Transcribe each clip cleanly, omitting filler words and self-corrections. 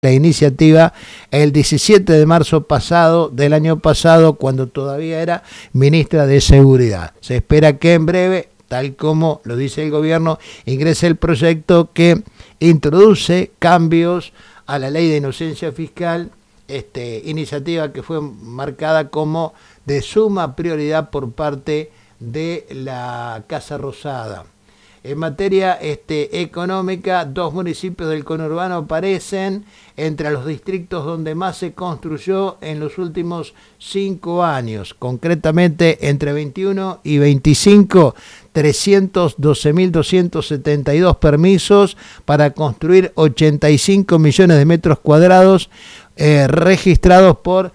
la iniciativa el 17 de marzo pasado, del año pasado, cuando todavía era ministra de Seguridad. Se espera que en breve, tal como lo dice el gobierno, ingrese el proyecto que introduce cambios a la ley de inocencia fiscal, iniciativa que fue marcada como de suma prioridad por parte de la Casa Rosada. En materia económica, 2 municipios del conurbano aparecen entre los distritos donde más se construyó en los últimos 5 años. Concretamente, entre 21 y 25, 312.272 permisos para construir 85 millones de metros cuadrados registrados por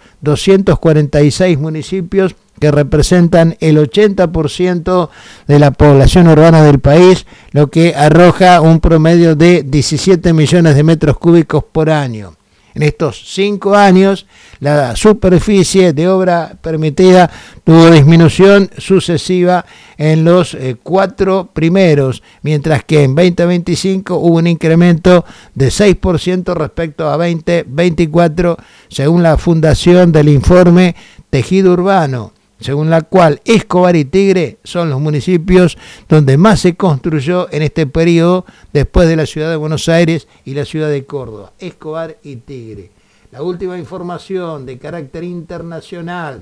246 municipios que representan el 80% de la población urbana del país, lo que arroja un promedio de 17 millones de metros cúbicos por año. En estos 5 años, la superficie de obra permitida tuvo disminución sucesiva en los 4 primeros, mientras que en 2025 hubo un incremento de 6% respecto a 2024, según la fundación del informe Tejido Urbano, según la cual Escobar y Tigre son los municipios donde más se construyó en este periodo, después de la ciudad de Buenos Aires y la ciudad de Córdoba. Escobar y Tigre. La última información de carácter internacional: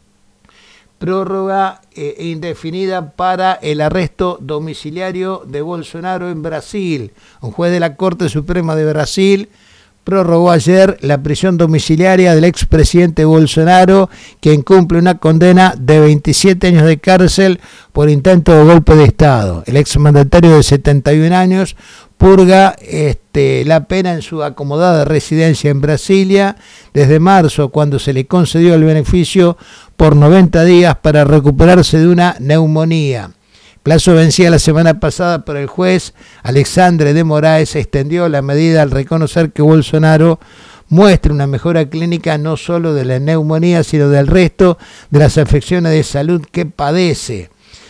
prórroga indefinida para el arresto domiciliario de Bolsonaro en Brasil. Un juez de la Corte Suprema de Brasil prorrogó ayer la prisión domiciliaria del expresidente Bolsonaro, quien cumple una condena de 27 años de cárcel por intento de golpe de Estado. El exmandatario de 71 años purga la pena en su acomodada residencia en Brasilia desde marzo, cuando se le concedió el beneficio por 90 días para recuperarse de una neumonía. Plazo vencía la semana pasada, pero el juez Alexandre de Moraes extendió la medida al reconocer que Bolsonaro muestra una mejora clínica no solo de la neumonía, sino del resto de las afecciones de salud que padece.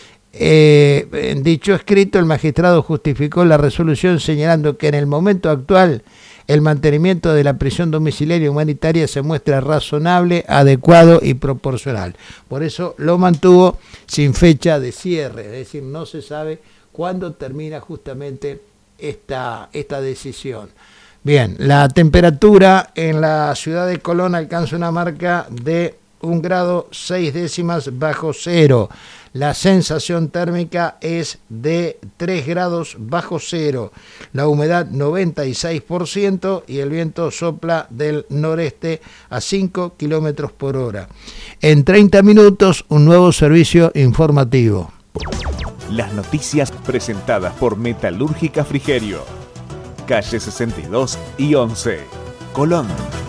En dicho escrito, el magistrado justificó la resolución señalando que en el momento actual el mantenimiento de la prisión domiciliaria humanitaria se muestra razonable, adecuado y proporcional. Por eso lo mantuvo sin fecha de cierre, es decir, no se sabe cuándo termina justamente esta decisión. Bien, la temperatura en la ciudad de Colón alcanza una marca de 1 grado 6 décimas bajo cero. La sensación térmica es de 3 grados bajo cero. La humedad 96% y el viento sopla del noreste a 5 kilómetros por hora. En 30 minutos, un nuevo servicio informativo. Las noticias presentadas por Metalúrgica Frigerio. Calle 62 y 11, Colón.